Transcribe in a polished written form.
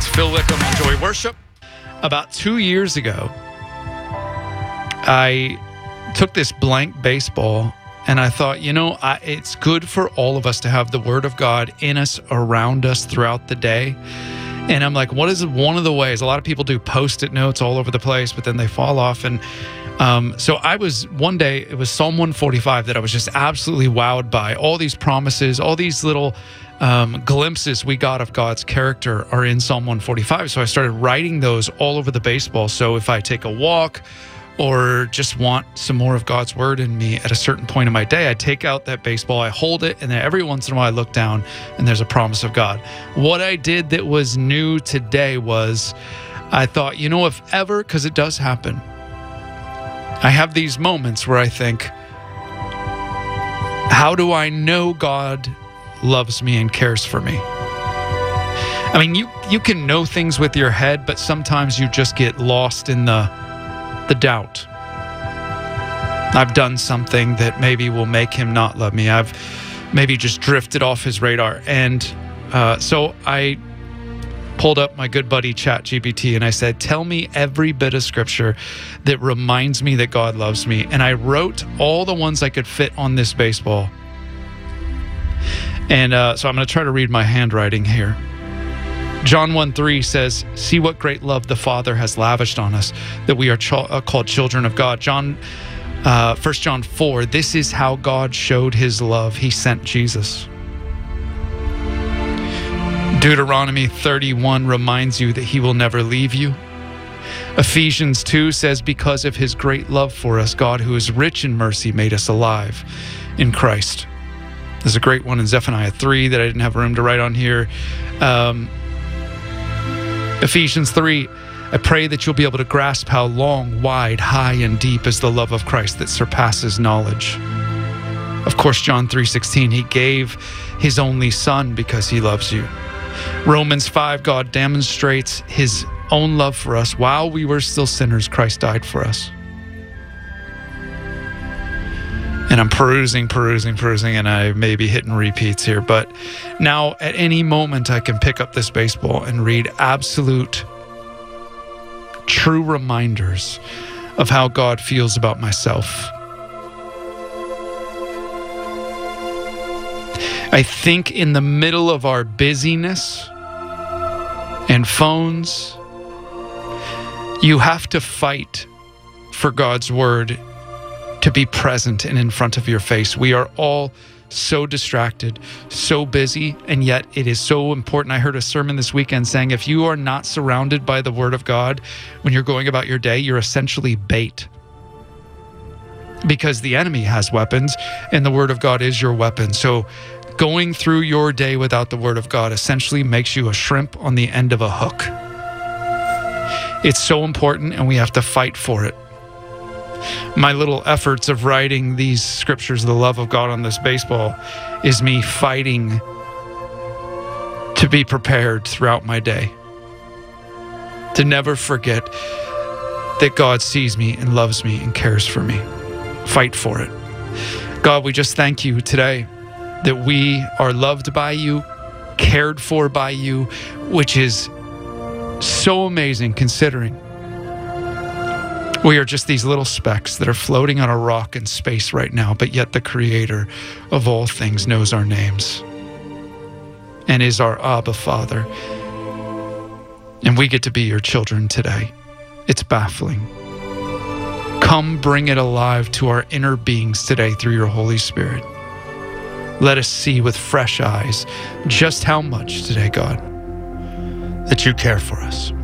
Phil Wickham on Joy Worship. About 2 years ago, I took this blank baseball and I thought, it's good for all of us to have the Word of God in us, around us throughout the day. And I'm like, what is one of the ways? A lot of people do Post-it notes all over the place, but then they fall off. And so one day, it was Psalm 145 that I was just absolutely wowed by. All these promises, all these little glimpses we got of God's character are in Psalm 145. So I started writing those all over the baseball. So if I take a walk or just want some more of God's word in me at a certain point in my day, I take out that baseball, I hold it, and then every once in a while I look down and there's a promise of God. What I did that was new today was I thought, if ever, because it does happen, I have these moments where I think, how do I know God loves me and cares for me? I mean, you can know things with your head, but sometimes you just get lost in the doubt. I've done something that maybe will make him not love me. I've maybe just drifted off his radar. And so I pulled up my good buddy ChatGPT and I said, tell me every bit of scripture that reminds me that God loves me. And I wrote all the ones I could fit on this baseball. And so I'm going to try to read my handwriting here. John 1:3 says, see what great love the Father has lavished on us, that we are called children of God. 1 John 4, this is how God showed his love. He sent Jesus. Deuteronomy 31 reminds you that he will never leave you. Ephesians 2 says, because of his great love for us, God, who is rich in mercy, made us alive in Christ. There's a great one in Zephaniah 3 that I didn't have room to write on here. Ephesians 3, I pray that you'll be able to grasp how long, wide, high, and deep is the love of Christ that surpasses knowledge. Of course, John 3:16, he gave his only son because he loves you. Romans 5, God demonstrates his own love for us. While we were still sinners, Christ died for us. And I'm perusing, and I may be hitting repeats here. But now at any moment, I can pick up this baseball and read absolute, true reminders of how God feels about myself. I think in the middle of our busyness and phones, you have to fight for God's word to be present and in front of your face. We are all so distracted, so busy, and yet it is so important. I heard a sermon this weekend saying if you are not surrounded by the Word of God when you're going about your day, you're essentially bait. Because the enemy has weapons, and the Word of God is your weapon. So going through your day without the Word of God essentially makes you a shrimp on the end of a hook. It's so important, and we have to fight for it. My little efforts of writing these scriptures, the love of God on this baseball, is me fighting to be prepared throughout my day. To never forget that God sees me and loves me and cares for me. Fight for it. God, we just thank you today that we are loved by you, cared for by you, which is so amazing considering we are just these little specks that are floating on a rock in space right now, but yet the Creator of all things knows our names and is our Abba Father. And we get to be your children today. It's baffling. Come bring it alive to our inner beings today through your Holy Spirit. Let us see with fresh eyes just how much today, God, that you care for us.